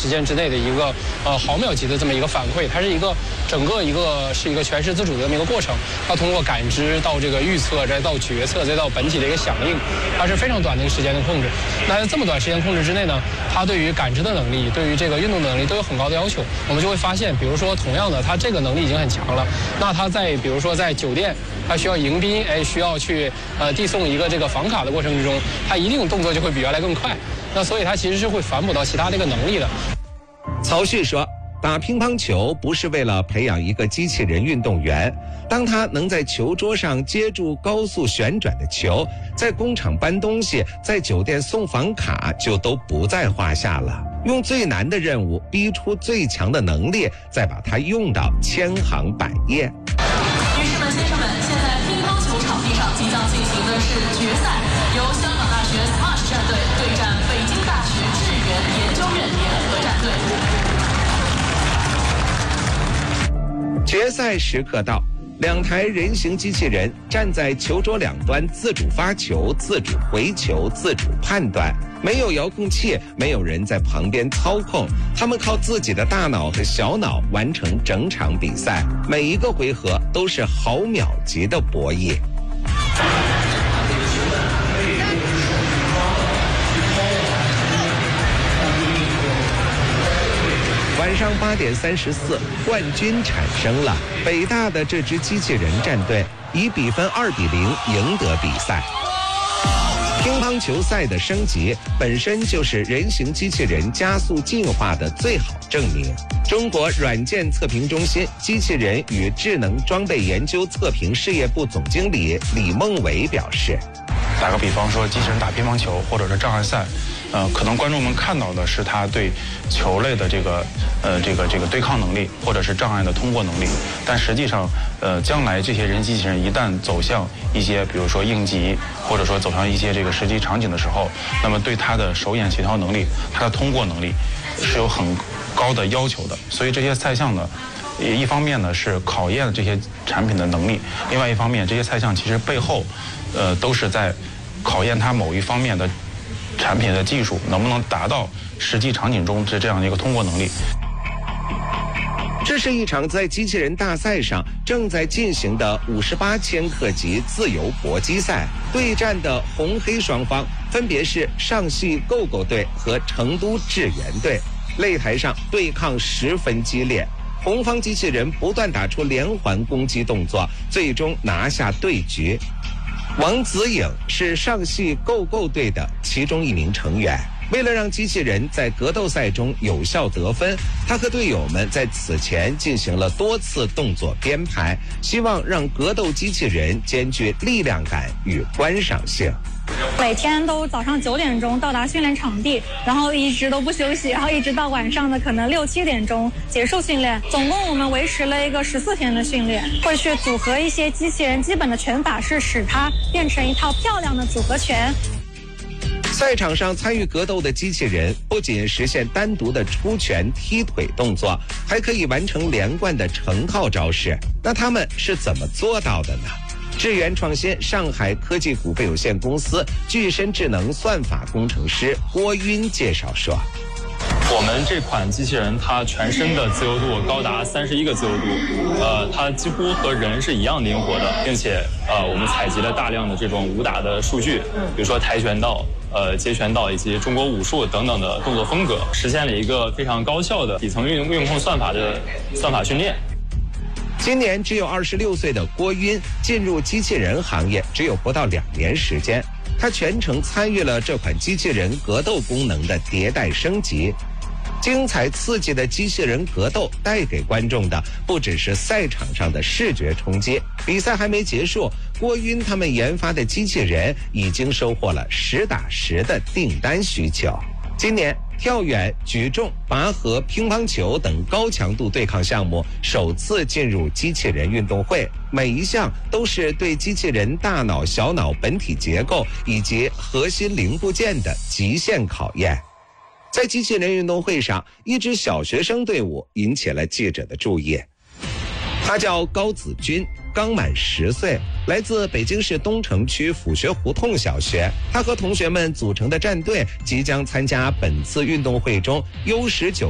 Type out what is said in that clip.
时间之内的一个毫秒级的这么一个反馈，它是一个整个是一个全时自主的这么一个过程。它通过感知到这个预测，再到决策，再到本体的一个响应，它是非常短的一个时间的控制。那在这么短时间控制之内呢，它对于感知的能力，对于这个运动的能力都有很高的要求。我们就会发现，比如说同样的，它这个能力已经很强了，那它在比如说在酒店，它需要迎宾，需要去递送一个这个房卡的过程之中，它一定动作就会比原来更快。那所以它其实是会反哺到其他这个能力的。 曹旭说，打乒乓球不是为了培养一个机器人运动员，当他能在球桌上接住高速旋转的球，在工厂搬东西，在酒店送房卡，就都不在话下了。用最难的任务逼出最强的能力，再把它用到千行百业。 女士们、先生们，现在乒乓球场地上即将进行的是决赛，由香港大学 SMASH 战队对战北京大学智源研究院联合战队。 决赛时刻到，两台人形机器人站在球桌两端，自主发球、自主回球、自主判断，没有遥控器，没有人在旁边操控，他们靠自己的大脑和小脑完成整场比赛，每一个回合都是毫秒级的博弈。晚上8点34，冠军产生了。北大的这支机器人战队以比分2-0赢得比赛。乒乓球赛的升级本身就是人形机器人加速进化的最好证明。中国软件测评中心机器人与智能装备研究测评事业部总经理李梦伟表示， 打个比方说，机器人打乒乓球或者是障碍赛，可能观众们看到的是他对球类的这个对抗能力，或者是障碍的通过能力，但实际上，将来这些人机器人一旦走向一些，比如说应急，或者说走向一些这个实际场景的时候，那么对他的手眼协调能力，他的通过能力是有很高的要求的。所以这些赛项呢，一方面呢是考验了这些产品的能力，另外一方面，这些赛项其实背后，都是在考验它某一方面的产品的技术能不能达到实际场景中这样的一个通过能力。 这是一场在机器人大赛上正在进行的58千克级自由搏击赛，对战的红黑双方分别是上戏狗狗队和成都智源队，擂台上对抗十分激烈，红方机器人不断打出连环攻击动作，最终拿下对局。王子颖是上戏狗狗队的其中一名成员，为了让机器人在格斗赛中有效得分，他和队友们在此前进行了多次动作编排，希望让格斗机器人兼具力量感与观赏性。 每天都早上9点钟到达训练场地，然后一直都不休息，然后一直到晚上的可能6、7点钟结束训练。总共我们维持了一个14天的训练，会去组合一些机器人基本的拳法，是使它变成一套漂亮的组合拳。 赛场上参与格斗的机器人不仅实现单独的出拳踢腿动作，还可以完成连贯的成套招式。那他们是怎么做到的呢？智源创新上海科技股份有限公司具身智能算法工程师郭晕介绍说， 我们这款机器人它全身的自由度高达31个自由度，它几乎和人是一样灵活的，并且我们采集了大量的这种武打的数据，比如说跆拳道、截拳道以及中国武术等等的动作风格，实现了一个非常高效的底层运控算法的算法训练。 今年只有26岁的郭晕进入机器人行业只有不到2年时间，他全程参与了这款机器人格斗功能的迭代升级。精彩刺激的机器人格斗带给观众的不只是赛场上的视觉冲击，比赛还没结束，郭晕他们研发的机器人已经收获了10打10的订单需求。今年跳远、举重、拔河、乒乓球等高强度对抗项目首次进入机器人运动会，每一项都是对机器人大脑、小脑本体结构以及核心零部件的极限考验。在机器人运动会上，一支小学生队伍引起了记者的注意。他叫高子君，刚满10岁，来自北京市东城区府学胡同小学。他和同学们组成的战队即将参加本次运动会中 U19